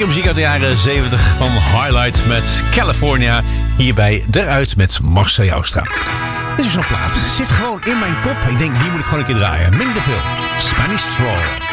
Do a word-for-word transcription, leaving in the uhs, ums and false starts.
Lekker muziek uit de jaren zeventig van Highlight met California. Hierbij eruit met Marcel Joustra. Dit is zo'n plaat. Zit gewoon in mijn kop. Ik denk, die moet ik gewoon een keer draaien. Ming de Veel. Spanish Stroll.